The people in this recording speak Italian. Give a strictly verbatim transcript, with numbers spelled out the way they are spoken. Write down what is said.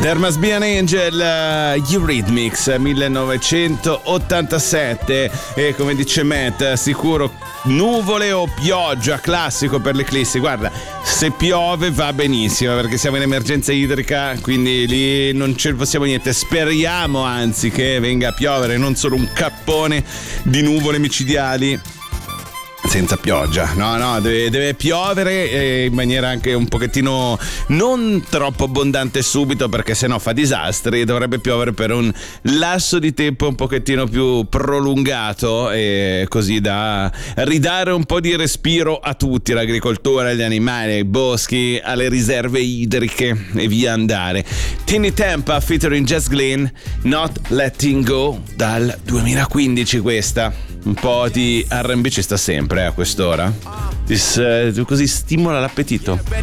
There Must Be an Angel, uh, Eurythmics millenovecentottantasette, e come dice Matt, sicuro nuvole o pioggia, classico per l'eclissi. Guarda, se piove va benissimo perché siamo in emergenza idrica, quindi lì non ce ne possiamo niente. Speriamo anzi che venga a piovere, non solo un cappone di nuvole micidiali senza pioggia. No, no, deve, deve piovere eh, in maniera anche un pochettino non troppo abbondante subito, perché sennò fa disastri. Dovrebbe piovere per un lasso di tempo un pochettino più prolungato, e così da ridare un po' di respiro a tutti, l'agricoltura, agli animali, ai boschi, alle riserve idriche e via andare. Tini Tempa featuring Jess Glynn, Not Letting Go, dal duemilaquindici questa. Un po' di R and B ci sta sempre eh, a quest'ora. This, uh, così stimola l'appetito.